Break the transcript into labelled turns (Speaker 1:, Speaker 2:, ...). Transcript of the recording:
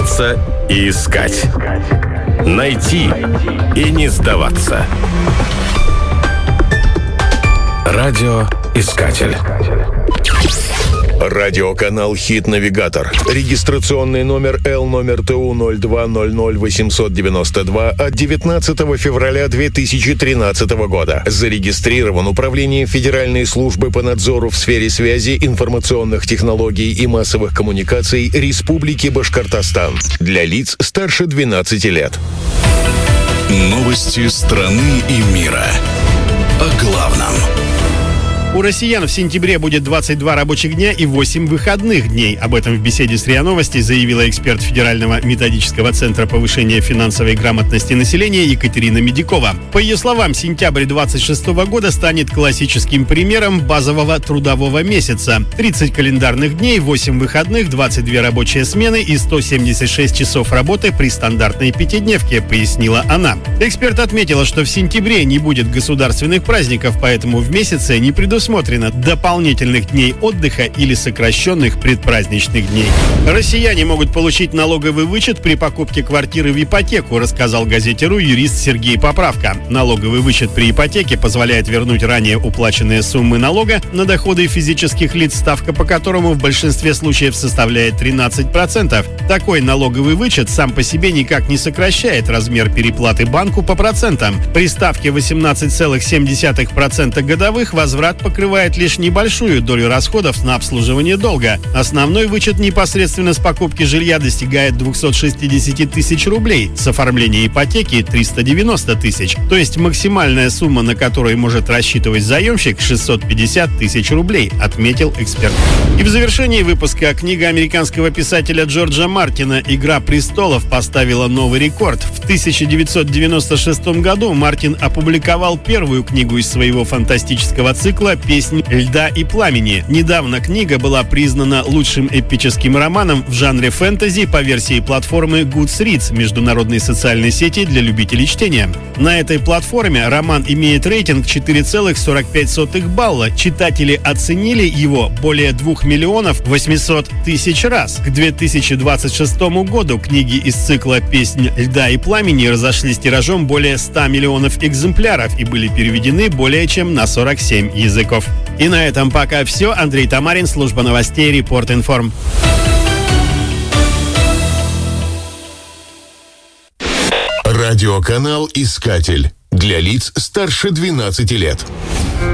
Speaker 1: бороться и искать. Найти и не сдаваться. Радиоискатель.
Speaker 2: Радиоканал «Хит-навигатор». Регистрационный номер L-номер ТУ-02-00-892 от 19 февраля 2013 года. Зарегистрирован Управлением Федеральной службы по надзору в сфере связи, информационных технологий и массовых коммуникаций Республики Башкортостан. Для лиц старше 12 лет.
Speaker 3: Новости страны и мира. О главном.
Speaker 4: У россиян в сентябре будет 22 рабочих дня и 8 выходных дней. Об этом в беседе с РИА Новости заявила эксперт Федерального методического центра повышения финансовой грамотности населения Екатерина Медикова. По ее словам, сентябрь 2026 года станет классическим примером базового трудового месяца. 30 календарных дней, 8 выходных, 22 рабочие смены и 176 часов работы при стандартной пятидневке, пояснила она. Эксперт отметила, что в сентябре не будет государственных праздников, поэтому в месяце не предусмотрено дополнительных дней отдыха или сокращенных предпраздничных дней. Россияне могут получить налоговый вычет при покупке квартиры в ипотеку, рассказал газете «Ру» юрист Сергей Поправка. Налоговый вычет при ипотеке позволяет вернуть ранее уплаченные суммы налога на доходы физических лиц, ставка по которому в большинстве случаев составляет 13%. Такой налоговый вычет сам по себе никак не сокращает размер переплаты банку по процентам. При ставке 18,7% годовых возврат покрывает лишь небольшую долю расходов на обслуживание долга. Основной вычет непосредственно с покупки жилья достигает 260 тысяч рублей, с оформления ипотеки 390 тысяч. То есть максимальная сумма, на которую может рассчитывать заемщик, 650 тысяч рублей, отметил эксперт. И в завершении выпуска книга американского писателя Джорджа Мартина «Игра престолов» поставила новый рекорд. В 1996 году Мартин опубликовал первую книгу из своего фантастического цикла «Песнь льда и пламени». Недавно книга была признана лучшим эпическим романом в жанре фэнтези по версии платформы Goodreads, международной социальной сети для любителей чтения. На этой платформе роман имеет рейтинг 4,45 балла. Читатели оценили его более 2 миллионов 800 тысяч раз. К 2026 году книги из цикла «Песнь льда и пламени» разошлись тиражом более 100 миллионов экземпляров и были переведены более чем на 47 языков. И на этом пока все. Андрей Тамарин, служба новостей Репорт-Информ.
Speaker 2: Радиоканал «Искатель». Для лиц старше 12 лет.